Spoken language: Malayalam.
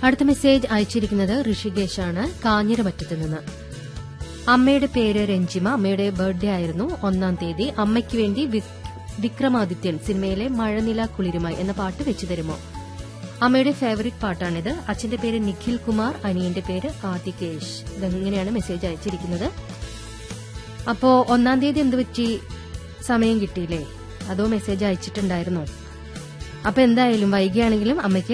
അടുത്ത മെസ്സേജ് അയച്ചിരിക്കുന്നത് ഋഷികേശാണ്, കാഞ്ഞിരമറ്റത്ത് നിന്ന്. അമ്മയുടെ പേര് രഞ്ജിമ. അമ്മയുടെ ബർത്ത്ഡേ ആയിരുന്നു 1-ാം തീയതി. അമ്മയ്ക്ക് വേണ്ടി വിക്രമാദിത്യൻ സിനിമയിലെ മഴനില കുളിരുമായി എന്ന പാട്ട് വെച്ചു തരുമോ? അമ്മയുടെ ഫേവറിറ്റ് പാട്ടാണിത്. അച്ഛന്റെ പേര് നിഖിൽ കുമാർ, അനിയന്റെ പേര് ആദികേഷ്. ഇതെങ്ങനെയാണ് മെസ്സേജ് അയച്ചിരിക്കുന്നത്. അപ്പോ 1-ാം തീയതി എന്ത് പറ്റി, സമയം കിട്ടിയില്ലേ? അതോ മെസ്സേജ് അയച്ചിട്ടുണ്ടായിരുന്നോ? അപ്പൊ എന്തായാലും വൈകിയാണെങ്കിലും അമ്മയ്ക്ക്